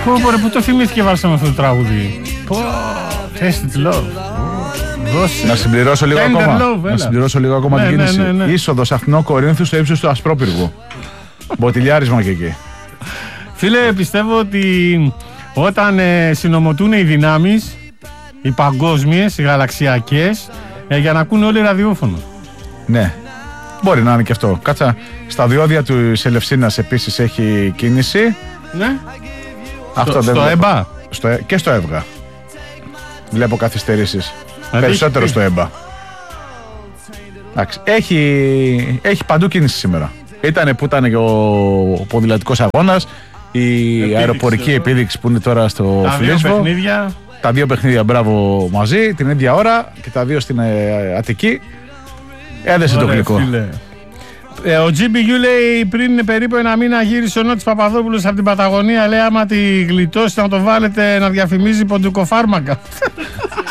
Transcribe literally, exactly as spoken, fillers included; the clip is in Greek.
Πω πω ρε, πού το θυμήθηκε βάλσαμε αυτό το τραγούδι. Πω, Tasted Love. Να συμπληρώσω λίγο ακόμα. Love, να συμπληρώσω λίγο ακόμα ναι, την κίνηση. Ναι, ναι, ναι. Είσοδος Αθηνό Κορίνθου στο ύψος του Ασπρόπυργου. Μποτιλιάρισμα και εκεί. Φίλε, πιστεύω ότι όταν ε, συνομωτούν οι δυνάμεις, οι παγκόσμιες, οι γαλαξιακές, ε, για να ακούνε όλοι ραδιόφωνο. Ναι, μπορεί να είναι και αυτό. Κάτσα, στα διόδια του Ελευσίνας επίσης έχει κίνηση. Ναι. Αυτό στο, δεν στο ΕΜΠΑ. Στο, και στο ΕΒΓΑ. Βλέπω καθυστερήσεις. Περισσότερο έχει... στο ΕΜΠΑ. Εντάξει, έχει, έχει παντού κίνηση σήμερα. Ήτανε που ήταν και ο, ο ποδηλατικός αγώνας, η επίδειξη, αεροπορική επίδειξη που είναι τώρα στο Φιλίσβο. Τα δύο παιχνίδια, μπράβο, μαζί, την ίδια ώρα και τα δύο στην ε, Αττική. Έδεσε το γλυκό. Ε, ο τζι μπι γιου λέει πριν περίπου ένα μήνα γύρισε ο Νότης Παπαδόπουλος από την Παταγωνία. Λέει άμα τη γλιτώσει να το βάλετε να διαφημίζει ποντικοφάρμακα.